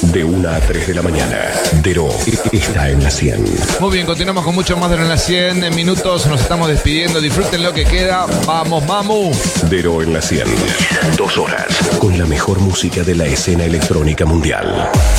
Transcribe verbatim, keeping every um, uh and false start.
De una a tres de la mañana. Dero está en la cien. Muy bien, continuamos con mucho más de en la cien. En minutos nos estamos despidiendo. Disfruten lo que queda. Vamos, mamu. Dero en la cien. Dos horas con la mejor música de la escena electrónica mundial.